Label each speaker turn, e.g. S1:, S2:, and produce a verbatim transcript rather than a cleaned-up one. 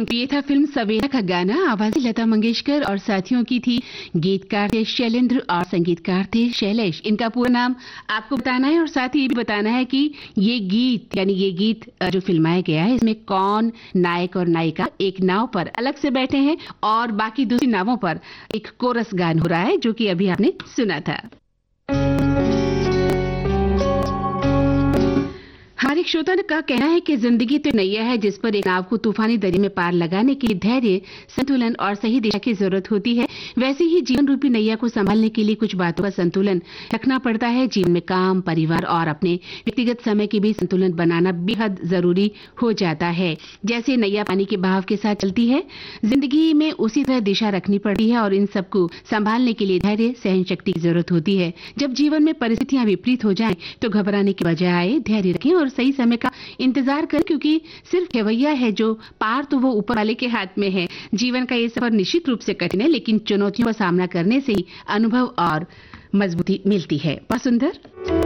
S1: ये था फिल्म सवेरा का गाना। आवाज लता मंगेशकर और साथियों की थी। गीतकार थे शैलेंद्र और संगीतकार थे शैलेश। इनका पूरा नाम आपको बताना है और साथ ही ये भी बताना है कि ये गीत यानी ये गीत जो फिल्माया गया है इसमें कौन नायक और नायिका एक नाव पर अलग से बैठे हैं और बाकी दूसरी नावों पर एक कोरस गान हो रहा है जो कि अभी आपने सुना था। हमारे एक श्रोता का कहना है कि जिंदगी तो नैया है जिस पर एक नाव को तूफानी दरिया में पार लगाने के लिए धैर्य, संतुलन और सही दिशा की जरूरत होती है। वैसे ही जीवन रूपी नैया को संभालने के लिए कुछ बातों का संतुलन रखना पड़ता है। जीवन में काम, परिवार और अपने व्यक्तिगत समय के भी संतुलन बनाना बेहद जरूरी हो जाता है। जैसे नैया पानी के बहाव के साथ चलती है, जिंदगी में उसी तरह दिशा रखनी पड़ती है और इन सबको संभालने के लिए धैर्य, सहन शक्ति की जरूरत होती है। जब जीवन में परिस्थितियां विपरीत हो जाएं तो घबराने की बजाय धैर्य रखें और सही समय का इंतजार करें, क्योंकि सिर्फ खेवैया है जो पार तो वो ऊपर वाले के हाथ में है। जीवन का ये सफर निश्चित रूप से कठिन है, लेकिन चुनौतियों का सामना करने से ही अनुभव और मजबूती मिलती है। बहुत सुंदर।